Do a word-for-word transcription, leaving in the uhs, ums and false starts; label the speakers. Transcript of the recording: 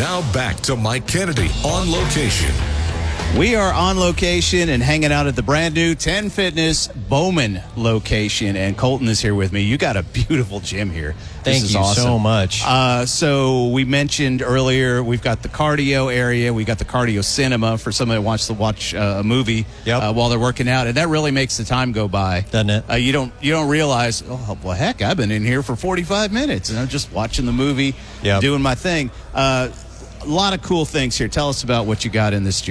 Speaker 1: Now back to Mike Kennedy on location.
Speaker 2: We are on location and hanging out at the brand new ten Fitness Bowman location, and Colton is here with me. You got a beautiful gym here.
Speaker 3: Thank
Speaker 2: this is
Speaker 3: you
Speaker 2: awesome.
Speaker 3: so much.
Speaker 2: Uh, so we mentioned earlier we've got the cardio area, we got the cardio cinema for somebody that wants to watch uh, a movie
Speaker 3: Yep.
Speaker 2: uh, while they're working out, and that really makes the time go by,
Speaker 3: Doesn't it?
Speaker 2: Uh, you don't you don't realize, oh well, heck, I've been in here for forty-five minutes and I'm just watching the movie,
Speaker 3: Yep.
Speaker 2: doing my thing. Uh, a lot of cool things here. Tell us about what you got in this gym.